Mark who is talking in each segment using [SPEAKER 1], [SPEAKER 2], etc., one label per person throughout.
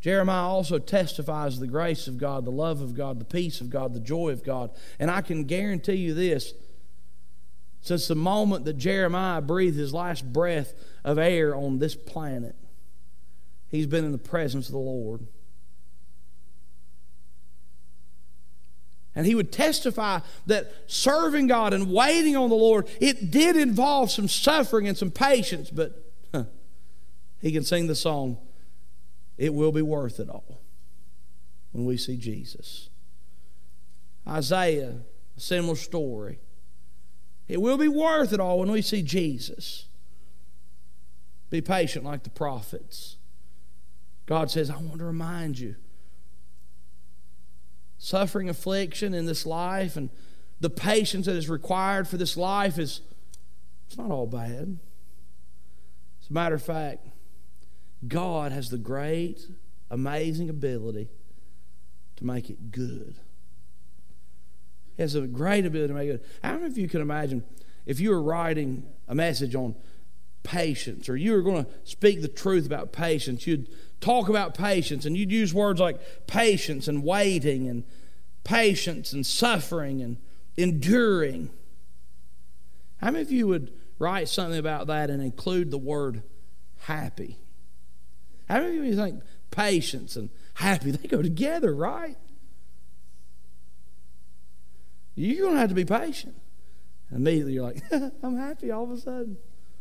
[SPEAKER 1] Jeremiah also testifies the grace of God, the love of God, the peace of God, the joy of God. And I can guarantee you this, since the moment that Jeremiah breathed his last breath of air on this planet, he's been in the presence of the Lord. And he would testify that serving God and waiting on the Lord, it did involve some suffering and some patience, but he can sing the song, "It will be worth it all," when we see Jesus. Isaiah, a similar story. It will be worth it all when we see Jesus. Be patient like the prophets. God says, I want to remind you, suffering, affliction in this life and the patience that is required for this life it's not all bad. As a matter of fact, God has the great, amazing ability to make it good. He has a great ability to make it good. How many of you can imagine if you were writing a message on patience, or you were going to speak the truth about patience, you'd talk about patience and you'd use words like patience and waiting and patience and suffering and enduring. How many of you would write something about that and include the word happy? How many of you think patience and happy, they go together, right? You're going to have to be patient. And immediately you're like, I'm happy all of a sudden.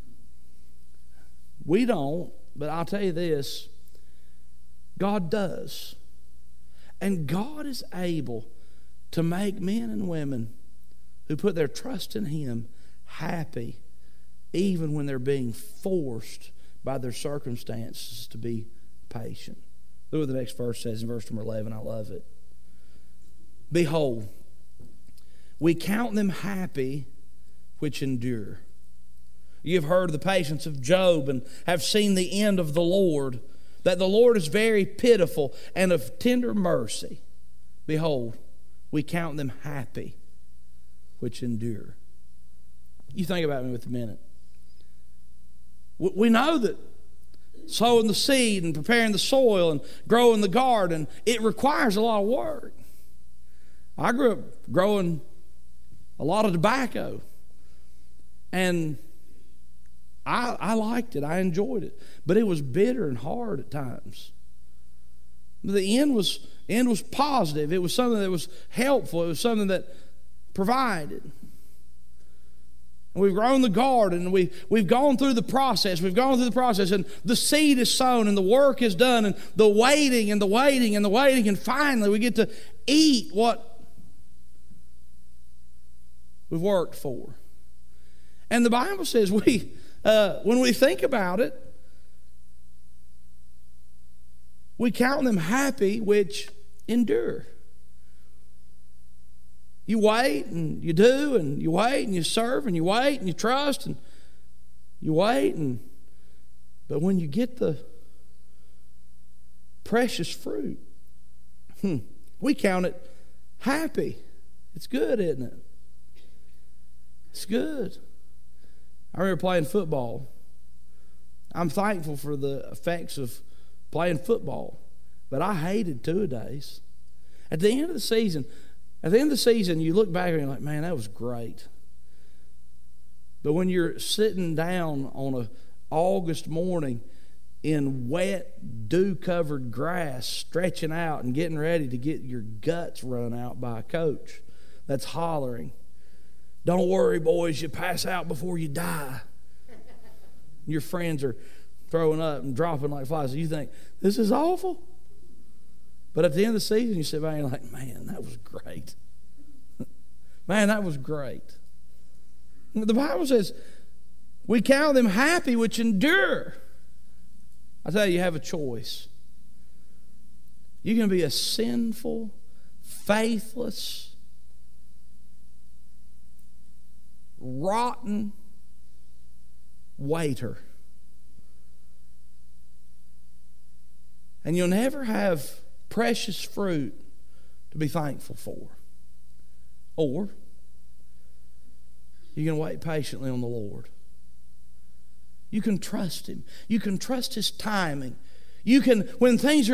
[SPEAKER 1] We don't, but I'll tell you this, God does. And God is able to make men and women who put their trust in Him happy, even when they're being forced by their circumstances to be patient. Look what the next verse says in verse number 11. I love it. Behold, we count them happy which endure. You have heard of the patience of Job and have seen the end of the Lord, that the Lord is very pitiful and of tender mercy. Behold, we count them happy which endure. You think about me with a minute. We know that sowing the seed and preparing the soil and growing the garden, it requires a lot of work. I grew up growing a lot of tobacco, and I liked it. I enjoyed it. But it was bitter and hard at times. The end was positive. It was something that was helpful. It was something that provided. And we've grown the garden, and we've gone through the process. We've gone through the process, and the seed is sown, and the work is done, and the waiting, and the waiting, and the waiting, and finally we get to eat what we've worked for. And the Bible says when we think about it, we count them happy which endure. You wait and you do, and you wait and you serve, and you wait and you trust, and you wait, but when you get the precious fruit, we count it happy. It's good, isn't it? It's good. I remember playing football. I'm thankful for the effects of playing football, but I hated two-a-days. At the end of the season, you look back and you're like, man, that was great. But when you're sitting down on an August morning in wet, dew-covered grass, stretching out and getting ready to get your guts run out by a coach that's hollering, don't worry, boys, you pass out before you die. Your friends are throwing up and dropping like flies. So you think, this is awful? But at the end of the season, you sit back and you're like, man, that was great. Man, that was great. The Bible says, we count them happy which endure. I tell you, you have a choice. You can be a sinful, faithless, rotten waiter. And you'll never have precious fruit to be thankful for. Or you can wait patiently on the Lord. You can trust Him. You can trust His timing. You can, when things are